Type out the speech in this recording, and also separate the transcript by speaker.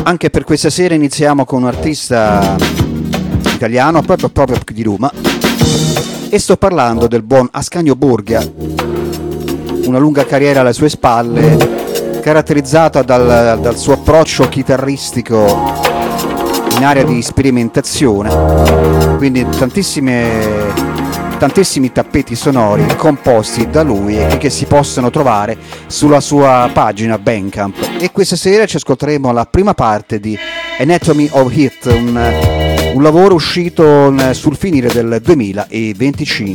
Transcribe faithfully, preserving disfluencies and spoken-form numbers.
Speaker 1: Anche per questa sera iniziamo con un artista italiano proprio, proprio di Roma, e sto parlando del buon Ascanio Borgia, una lunga carriera alle sue spalle, caratterizzata dal, dal suo approccio chitarristico in area di sperimentazione, quindi tantissime tantissimi tappeti sonori composti da lui e che si possono trovare sulla sua pagina Bandcamp. E questa sera ci ascolteremo la prima parte di Anatomy of Heat, un, un lavoro uscito sul finire del duemilaventicinque.